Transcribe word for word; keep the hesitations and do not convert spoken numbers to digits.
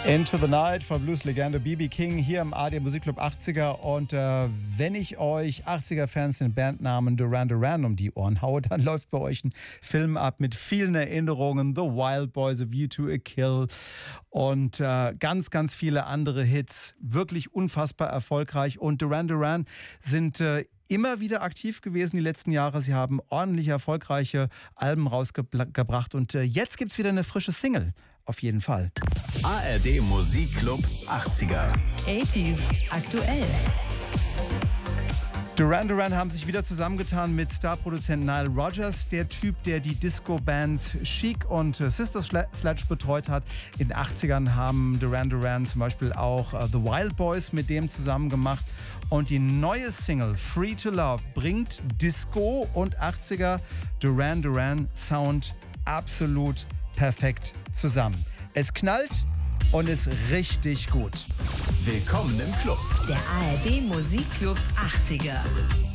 Into the Night von Blues-Legende B B King hier im A D Musikclub achtziger. Und äh, wenn ich euch achtziger-Fans den Bandnamen Duran Duran um die Ohren haue, dann läuft bei euch ein Film ab mit vielen Erinnerungen. The Wild Boys, A View to a Kill und äh, ganz, ganz viele andere Hits. Wirklich unfassbar erfolgreich. Und Duran Duran sind äh, immer wieder aktiv gewesen die letzten Jahre. Sie haben ordentlich erfolgreiche Alben rausgebracht. Und äh, jetzt gibt es wieder eine frische Single. Auf jeden Fall. A R D Musikclub achtziger. achtziger aktuell. Duran Duran haben sich wieder zusammengetan mit Starproduzent Nile Rodgers, der Typ, der die Disco-Bands Chic und Sister Sledge betreut hat. In den achtzigern haben Duran Duran zum Beispiel auch uh, The Wild Boys mit dem zusammen gemacht. Und die neue Single Free to Love bringt Disco und achtziger Duran Duran Sound absolut perfekt zusammen. Es knallt und ist richtig gut. Willkommen im Club. Der A R D Musikclub achtziger.